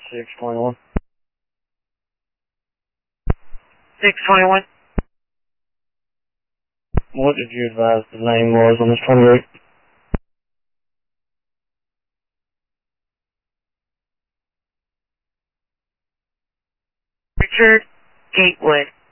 621. 621. What did you advise the name was on this 28? Richard Gatewood.